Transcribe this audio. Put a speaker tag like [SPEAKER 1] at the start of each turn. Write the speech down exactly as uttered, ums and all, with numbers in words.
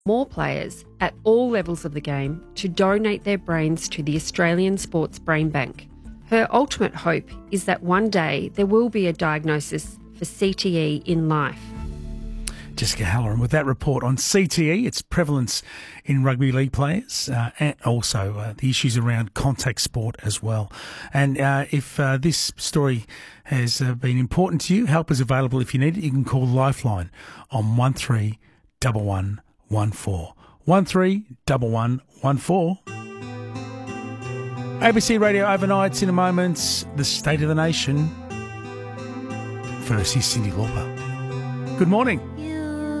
[SPEAKER 1] more players at all levels of the game to donate their brains to the Australian Sports Brain Bank. Her ultimate hope is that one day there will be a diagnosis for C T E in life.
[SPEAKER 2] Jessica Halloran with that report on C T E, its prevalence in rugby league players, uh, and also uh, the issues around contact sport as well. And uh, if uh, this story has uh, been important to you, help is available if you need it. You can call Lifeline on one three one one one four. one three one one one four. A B C Radio Overnights in a moment. The State of the Nation. First, here's Cyndi Lauper. Good morning.